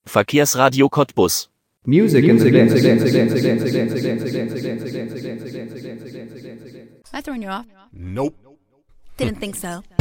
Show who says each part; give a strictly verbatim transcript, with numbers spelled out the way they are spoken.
Speaker 1: Verkehrsradio Cottbus.
Speaker 2: Music in the dance.
Speaker 3: Am I throwing you off?
Speaker 4: Nope.
Speaker 3: Didn't think so.